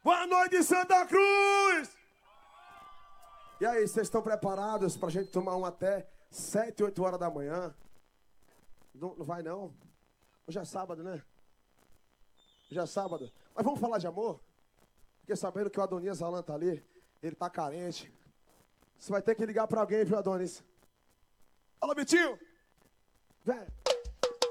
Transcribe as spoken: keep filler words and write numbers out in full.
Boa noite, Santa Cruz! E aí, vocês estão preparados pra gente tomar um até sete, oito horas da manhã? Não, não vai, não? Hoje é sábado, né? Hoje é sábado. Mas vamos falar de amor? Porque sabendo que o Adonias Alan tá ali, ele tá carente. Você vai ter que ligar pra alguém, viu, Adonis? Alô, Vitinho! Vem!